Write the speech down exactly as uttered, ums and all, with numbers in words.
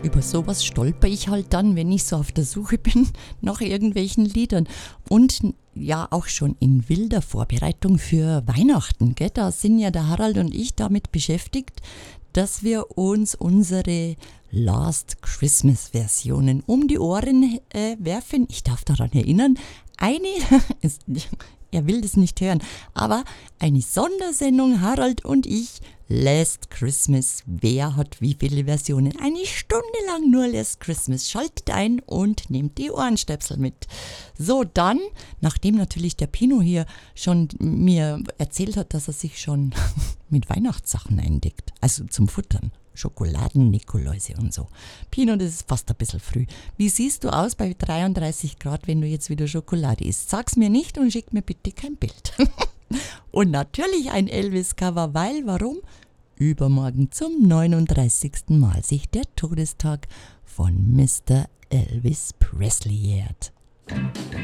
über sowas stolper ich halt dann, wenn ich so auf der Suche bin nach irgendwelchen Liedern. Und ja, auch schon in wilder Vorbereitung für Weihnachten, gell? Da sind ja der Harald und ich damit beschäftigt, dass wir uns unsere Last Christmas Versionen um die Ohren äh, werfen. Ich darf daran erinnern, eine, ist, er will das nicht hören, aber eine Sondersendung, Harald und ich, Last Christmas. Wer hat wie viele Versionen? Eine Stunde lang nur Last Christmas. Schaltet ein und nehmt die Ohrenstöpsel mit. So, dann, nachdem natürlich der Pino hier schon mir erzählt hat, dass er sich schon mit Weihnachtssachen eindeckt, also zum Futtern, Schokoladen-Nikoläuse und so. Pino, das ist fast ein bisschen früh. Wie siehst du aus bei dreiunddreißig Grad, wenn du jetzt wieder Schokolade isst? Sag's mir nicht und schick mir bitte kein Bild. Und natürlich ein Elvis-Cover, weil, warum? Übermorgen zum neununddreißigsten Mal sich der Todestag von Mister Elvis Presley jährt.